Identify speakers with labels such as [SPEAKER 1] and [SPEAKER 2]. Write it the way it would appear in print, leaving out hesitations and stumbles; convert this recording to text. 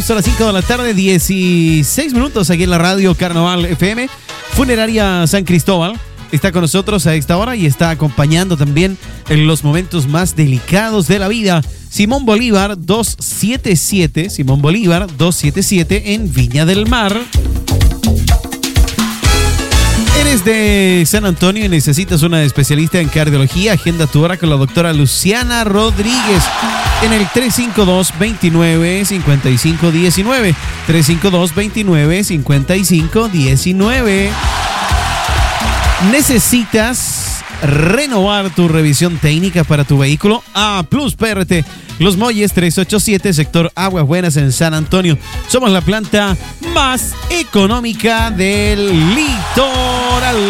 [SPEAKER 1] Son las 5 de la tarde, 16 minutos aquí en la radio Carnaval FM. Funeraria San Cristóbal está con nosotros a esta hora y está acompañando también en los momentos más delicados de la vida. Simón Bolívar 277, Simón Bolívar 277 en Viña del Mar. ¿Eres de San Antonio y necesitas una especialista en cardiología? Agenda tu hora con la doctora Luciana Rodríguez en el 352-29-5519. 352-29-5519. ¿Necesitas renovar tu revisión técnica para tu vehículo? A Plus PRT, Los Molles 387, sector Aguas Buenas en San Antonio. Somos la planta más económica del litoral.